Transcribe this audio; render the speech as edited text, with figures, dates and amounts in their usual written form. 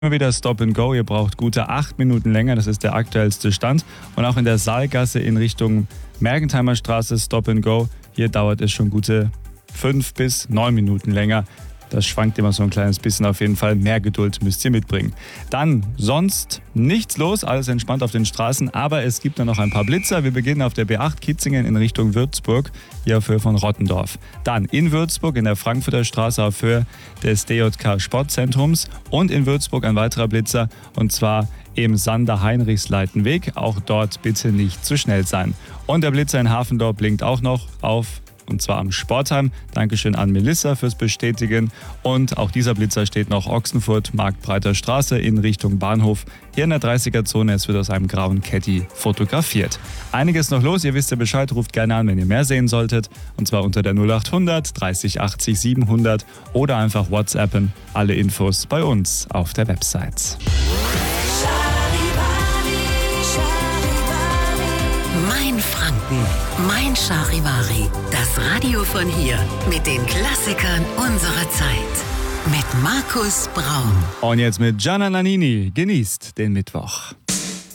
Immer wieder Stop and Go, ihr braucht gute 8 Minuten länger, das ist der aktuellste Stand. Und auch in der Saalgasse in Richtung Mergentheimer Straße Stop and Go, hier dauert es schon gute 5 bis 9 Minuten länger. Das schwankt immer so ein kleines bisschen, auf jeden Fall. Mehr Geduld müsst ihr mitbringen. Dann sonst nichts los, alles entspannt auf den Straßen, aber es gibt noch ein paar Blitzer. Wir beginnen auf der B8 Kitzingen in Richtung Würzburg, hier auf Höhe von Rottendorf. Dann in Würzburg in der Frankfurter Straße auf Höhe des DJK Sportzentrums und in Würzburg ein weiterer Blitzer und zwar im Sander-Heinrichs-Leitenweg. Auch dort bitte nicht zu schnell sein. Und der Blitzer in Hafendorf blinkt auch noch auf, und zwar am Sportheim. Dankeschön an Melissa fürs Bestätigen. Und auch dieser Blitzer steht noch Ochsenfurt, Marktbreiter Straße in Richtung Bahnhof. Hier in der 30er-Zone, es wird aus einem grauen Caddy fotografiert. Einiges noch los, ihr wisst ja Bescheid, ruft gerne an, wenn ihr mehr sehen solltet. Und zwar unter der 0800 30 80 700 oder einfach WhatsAppen. Alle Infos bei uns auf der Website. Mein Franken, mein Charivari, das Radio von hier mit den Klassikern unserer Zeit. Mit Markus Braun. Und jetzt mit Gianna Nannini. Genießt den Mittwoch.